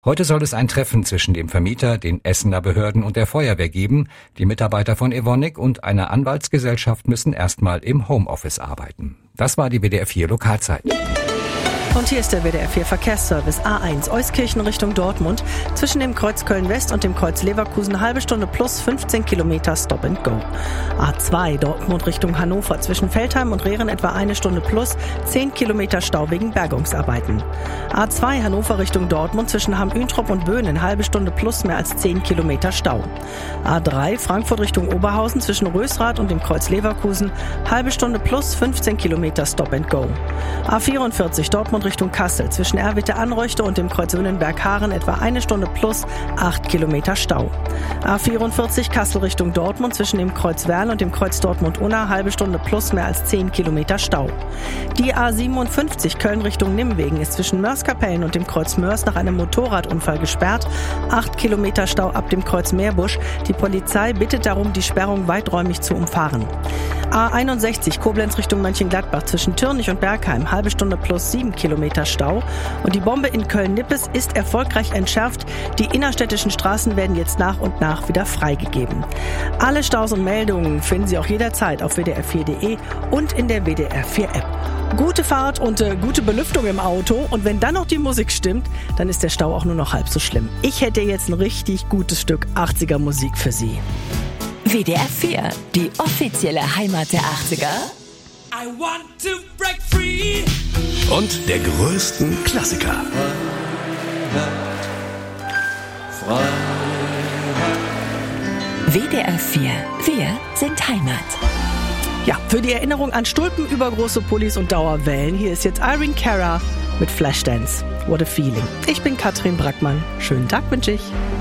Heute soll es ein Treffen zwischen dem Vermieter, den Essener Behörden und der Feuerwehr geben. Die Mitarbeiter von Evonik und einer Anwaltsgesellschaft müssen erstmal im Homeoffice arbeiten. Das war die WDR 4 Lokalzeit. Und hier ist der WDR 4 Verkehrsservice A1 Euskirchen Richtung Dortmund. Zwischen dem Kreuz Köln-West und dem Kreuz Leverkusen halbe Stunde plus 15 Kilometer Stop and Go. A2 Dortmund Richtung Hannover zwischen Veltheim und Rehren etwa eine Stunde plus 10 Kilometer Stau wegen Bergungsarbeiten. A2 Hannover Richtung Dortmund zwischen Hamm-Üntrop und Böhnen halbe Stunde plus mehr als 10 Kilometer Stau. A3 Frankfurt Richtung Oberhausen zwischen Rösrath und dem Kreuz Leverkusen halbe Stunde plus 15 Kilometer Stop and Go. A44 Dortmund Richtung Kassel zwischen Erwitte-Anreuchte und dem Kreuz Wünnenberg-Haaren etwa eine Stunde plus 8 Kilometer Stau. A44 Kassel Richtung Dortmund zwischen dem Kreuz Werl und dem Kreuz Dortmund-Unna halbe Stunde plus mehr als 10 Kilometer Stau. Die A57 Köln Richtung Nimwegen ist zwischen Mörs-Kapellen und dem Kreuz Mörs nach einem Motorradunfall gesperrt. 8 Kilometer Stau ab dem Kreuz Meerbusch. Die Polizei bittet darum, die Sperrung weiträumig zu umfahren. A61 Koblenz Richtung Mönchengladbach zwischen Türnich und Bergheim halbe Stunde plus 7 Kilometer Stau. Und die Bombe in Köln-Nippes ist erfolgreich entschärft. Die innerstädtischen Straßen werden jetzt nach und nach wieder freigegeben. Alle Staus und Meldungen finden Sie auch jederzeit auf wdr4.de und in der WDR 4 App. Gute Fahrt und gute Belüftung im Auto. Und wenn dann noch die Musik stimmt, dann ist der Stau auch nur noch halb so schlimm. Ich hätte jetzt ein richtig gutes Stück 80er Musik für Sie. WDR 4, die offizielle Heimat der 80er. I want to break free. Und der größten Klassiker. WDR 4, wir sind Heimat. Ja, für die Erinnerung an Stulpen, übergroße Pullis und Dauerwellen, hier ist jetzt Irene Cara mit Flashdance. What a feeling. Ich bin Katrin Brackmann. Schönen Tag wünsche ich.